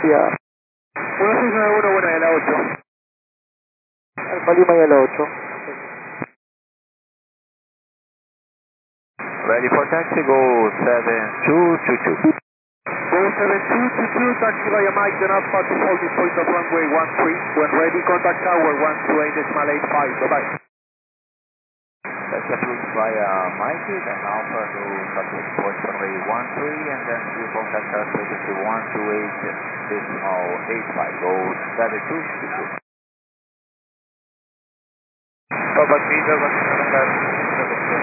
Ya. 1691, buena de la 8. Alfa Lima y a la 8. Ready for taxi, go 7222. Go 7222, taxi via Mike, do not pass the holding point of runway 13. When ready, contact tower 128.85. Bye-bye. That's approved via Mikey, then Alpha to contact point runway 13, and then you contact us frequency 128.85. Go 7222. Papa Peter,